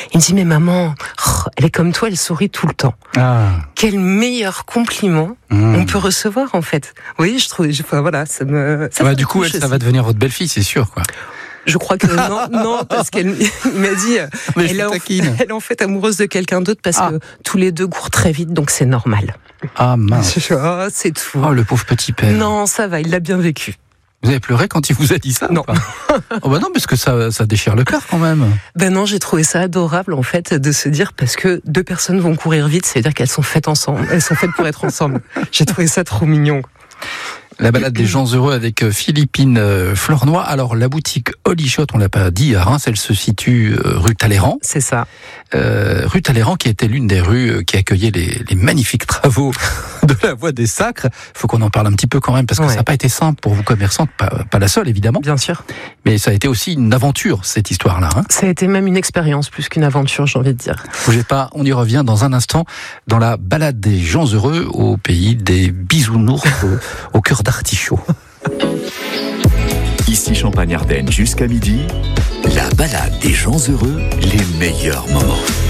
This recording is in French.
Il me dit, mais maman, elle est comme toi, elle sourit tout le temps. Ah. Quel meilleur compliment on peut recevoir, en fait. Oui, je trouve, voilà, ça me... Du coup, ça va devenir votre belle-fille, c'est sûr, quoi. Je crois que non, parce qu'elle m'a dit, elle est en fait amoureuse de quelqu'un d'autre parce que tous les deux courent très vite, donc c'est normal. Ah mince. C'est tout. Oh, le pauvre petit père. Non, ça va, il l'a bien vécu. Vous avez pleuré quand il vous a dit ça? Non. Non, parce que ça déchire le cœur quand même. Non, j'ai trouvé ça adorable en fait de se dire parce que deux personnes vont courir vite, c'est-à-dire qu'elles sont faites ensemble, elles sont faites pour être ensemble. J'ai trouvé ça trop mignon. La balade des gens heureux avec Philippine Flornoy. Alors la boutique Holy Shot, on l'a pas dit, à Reims, elle se situe rue Talleyrand. C'est ça. Rue Talleyrand qui était l'une des rues qui accueillait les magnifiques travaux de la Voie des Sacres. Il faut qu'on en parle un petit peu quand même parce que ça n'a pas été simple pour vous commerçantes, pas la seule évidemment. Bien sûr. Mais ça a été aussi une aventure cette histoire-là. Ça a été même une expérience plus qu'une aventure, j'ai envie de dire. Bougez pas, on y revient dans un instant dans la balade des gens heureux au pays des bisounours au cœur d'artichaut. Ici Champagne-Ardenne jusqu'à midi, la balade des gens heureux, les meilleurs moments.